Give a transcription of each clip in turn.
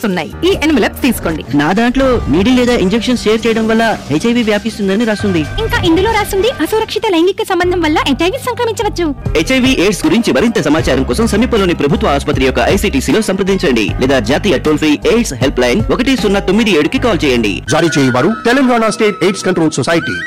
ఉన్నాయి. ఈ ఎన్వలప్ తీసుకోండి. నా దాంట్లో నీడిల్ లేదా ఇంజెక్షన్ షేర్ చేయడం వల్ల HIV వ్యాపిస్తుందని రాస్తుంది. ఇంకా ఇందులో రాస్తుంది అసురక్షిత లైంగిక సంబంధం వల్ల HIV సంక్రమించవచ్చు. HIV AIDS గురించి మరింత సమాచారం కోసం సమీపంలోని ప్రభుత్వ ఆసుపత్రి యొక్క ICTCలో సంప్రదించండి లేదా జాతీయ toll free AIDS help line 1097కి call చేయండి. జారీ చేయవారు Telangana state AIDS control society.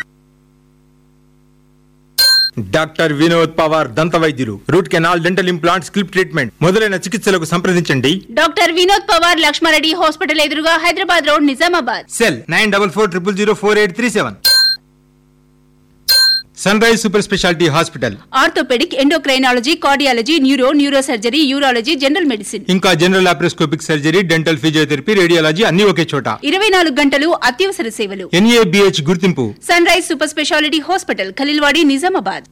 Doctor Vinod Pawar దంత వైద్యులు. Root canal, dental implant, స్కిల్ప్ treatment మొదలైన చికిత్సలకు సంప్రదించండి. డాక్టర్ వినోద్ పవార్, లక్ష్మారెడ్డి హాస్పిటల్ ఎదురుగా, Hyderabad road, Nizamabad. Cell 9440004837. Sun rise super speciality hospital. Orthopaedic, endocrinology, cardiology, neuro surgery, urology, general medicine, ఇంకా general laparoscopic surgery, dental physiotherapy, radiology అన్ని ఒకే చోట. 24 గంటలు అత్యవసర సేవలు. NABH గుర్తింపు. Sun rise super speciality hospital, Khaleelwadi, Nizamabad.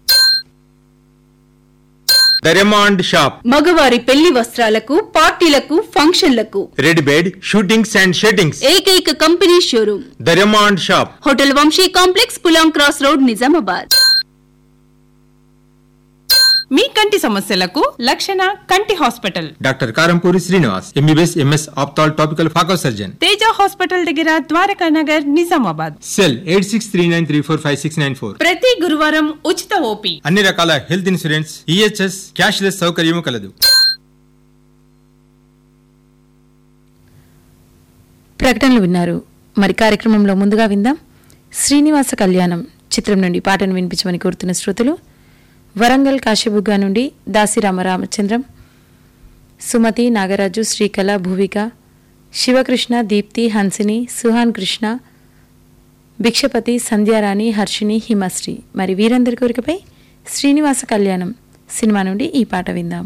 The Raymond shop. మగవారి పెళ్లి వస్త్రాలకు, పార్టీలకు, ఫంక్షన్లకు రెడ్ బెడ్, షూటింగ్స్ అండ్ షెట్టింగ్స్ ఏకైక company showroom. The Raymond shop. Hotel Vamsi complex, పులాం cross road, Nizamabad. మీ కంటి సమస్యలకు లక్షణ కంటి hospital. Doctor Karampuri Srinivas, MBBS MS ophthal topical phaco surgeon. Teja hospital దగ్గర, ద్వారకా నగర్, నిజామాబాద్. సెల్ 8639345694. ప్రతి గురువారం ఉచిత ఓపీ. అన్ని రకాల హెల్త్ ఇన్సూరెన్స్, EHS, క్యాష్లెస్ సౌకర్యము కలదు. ప్రకటనలు విన్నారు. మరి కార్యక్రమంలో ముందుగా విందాం శ్రీనివాస కళ్యాణం చిత్రం నుండి పాటను వినిపించమని కోరుతున్న శ్రోతలు వరంగల్ కాశీబుగ్గా నుండి దాసి రామచంద్రం, సుమతి, నాగరాజు, శ్రీకళ, భువిక, శివకృష్ణ, దీప్తి, హన్సిని, సుహాన్ కృష్ణ, భిక్షపతి, సంధ్యారాణి, హర్షిని, హిమశ్రీ. మరి వీరందరి కోరికపై శ్రీనివాస కళ్యాణం సినిమా నుండి ఈ పాట విందాం.